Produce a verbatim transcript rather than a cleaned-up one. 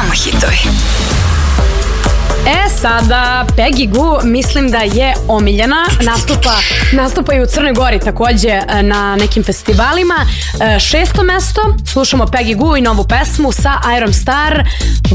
Samo hitovi. E, sada Peggy Gou mislim da je omiljena, nastupa, nastupa i u Crnoj Gori takođe na nekim festivalima. Šesto mesto, slušamo Peggy Gou i novu pesmu sa Iron Star,